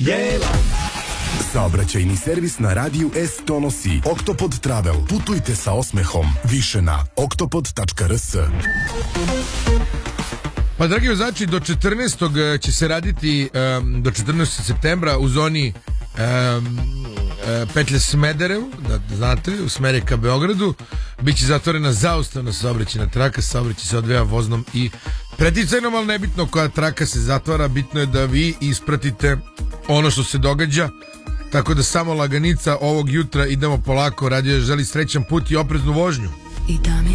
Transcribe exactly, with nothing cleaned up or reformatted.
Jela. Saobraćajni servis na radiju S donosi Oktopod Travel. Putujte sa osmehom. Više na oktopod tačka r s. Pa dragi vozači, do četrnaestog će se raditi um, do četrnaestog septembra u zoni um, petlje Smederevo, da znate, u smeri ka Beogradu. Biće zatvorena zaustavna saobraćajna traka. Saobraćaj se odvija voznom i preticajnom, ali nebitno koja traka se zatvara, bitno je da vi ispratite ono što se događa. Tako da samo laganica ovog jutra, idemo polako. Radio želi srećan put i opreznu vožnju.